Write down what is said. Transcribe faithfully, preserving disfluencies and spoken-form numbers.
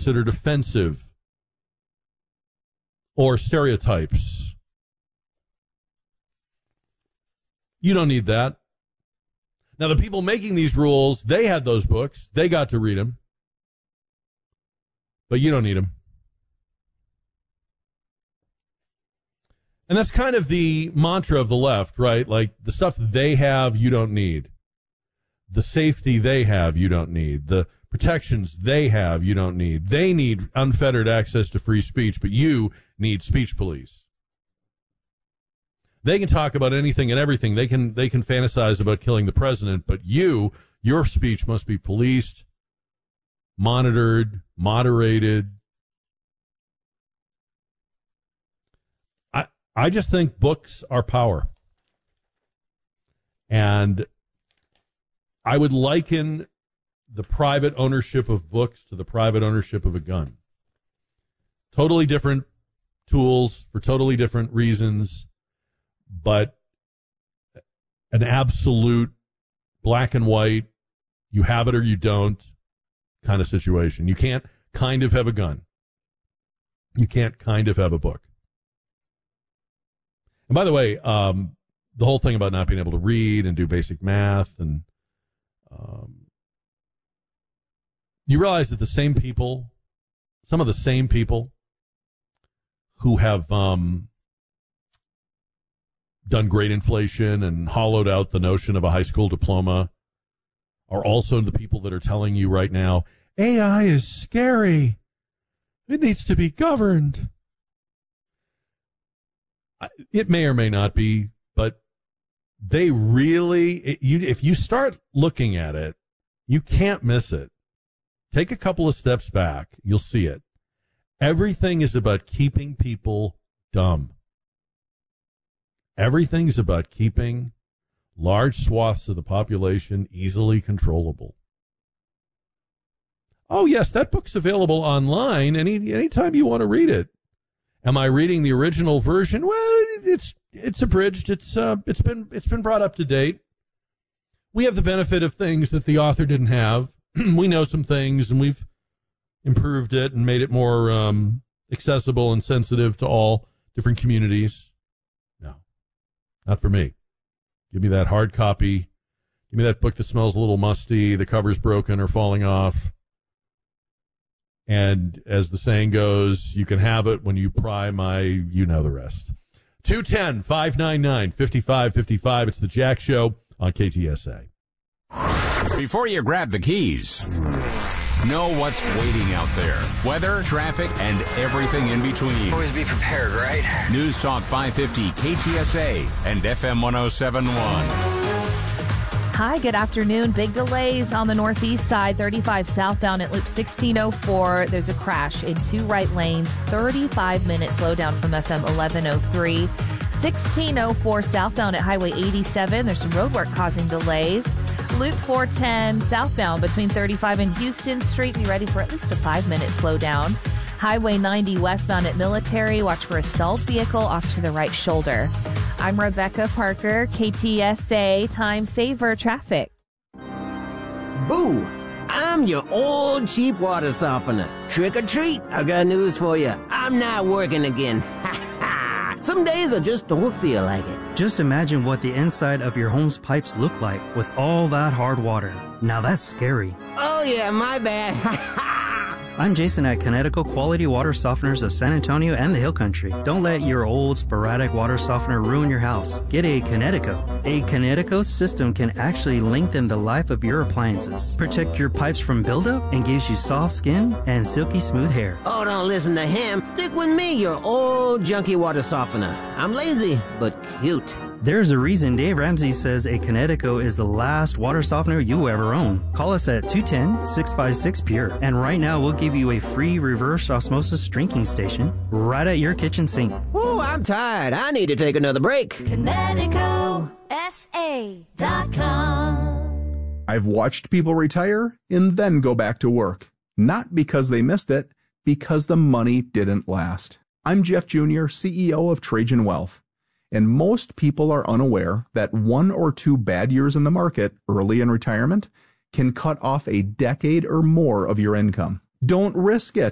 considered offensive or stereotypes. You don't need that. Now, the people making these rules, they had those books. They got to read them. But you don't need them. And that's kind of the mantra of the left, right? Like, the stuff they have, you don't need. The safety they have, you don't need. The protections they have, you don't need. They need unfettered access to free speech, but you need speech police. They can talk about anything and everything. They can they can fantasize about killing the president, but you, your speech must be policed, monitored, moderated. I I just think books are power. And I would liken the private ownership of books to the private ownership of a gun. Totally different tools for totally different reasons, but an absolute black and white, you have it or you don't kind of situation. You can't kind of have a gun. You can't kind of have a book. And by the way, um, the whole thing about not being able to read and do basic math, and um, you realize that the same people, some of the same people who have um, done great inflation and hollowed out the notion of a high school diploma are also the people that are telling you right now, A I is scary. It needs to be governed. It may or may not be, but they really, it, you, if you start looking at it, you can't miss it. Take a couple of steps back. You'll see it. Everything is about keeping people dumb. Everything's about keeping large swaths of the population easily controllable. Oh, yes, that book's available online any anytime you want to read it. Am I reading the original version? Well, it's it's abridged. It's uh, it's been it's been brought up to date. We have the benefit of things that the author didn't have. We know some things, and we've improved it and made it more um, accessible and sensitive to all different communities. No, not for me. Give me that hard copy. Give me that book that smells a little musty, the cover's broken or falling off. And as the saying goes, you can have it when you pry my, you know the rest. two one zero, five nine nine, five five five five. It's the Jack Show on K T S A. Before you grab the keys, know what's waiting out there. Weather, traffic, and everything in between. Always be prepared, right? News Talk five fifty K T S A and F M one oh seven point one. Hi, good afternoon. Big delays on the northeast side, thirty-five southbound at Loop sixteen oh four. There's a crash in two right lanes, thirty-five minute slowdown from F M eleven oh three. sixteen oh four southbound at Highway eighty-seven. There's some road work causing delays. Loop four ten southbound between thirty-five and Houston Street. Be ready for at least a five minute slowdown. Highway ninety westbound at Military. Watch for a stalled vehicle off to the right shoulder. I'm Rebecca Parker, K T S A Time Saver Traffic. Boo! I'm your old cheap water softener. Trick or treat, I got news for you. I'm not working again. Ha ha! Some days I just don't feel like it. Just imagine what the inside of your home's pipes look like with all that hard water. Now that's scary. Oh yeah, my bad. Ha ha! I'm Jason at Connecticut Quality Water Softeners of San Antonio and the Hill Country. Don't let your old sporadic water softener ruin your house. Get a Connecticut. A Connecticut system can actually lengthen the life of your appliances, protect your pipes from buildup, and gives you soft skin and silky smooth hair. Oh, don't listen to him. Stick with me, your old junky water softener. I'm lazy, but cute. There's a reason Dave Ramsey says a Connecticut is the last water softener you ever own. Call us at two one zero, six five six, P U R E. And right now, we'll give you a free reverse osmosis drinking station right at your kitchen sink. Oh, I'm tired. I need to take another break. Connecticut S A dot com. I've watched people retire and then go back to work. Not because they missed it, because the money didn't last. I'm Jeff Junior, C E O of Trajan Wealth. And most people are unaware that one or two bad years in the market early in retirement can cut off a decade or more of your income. Don't risk it.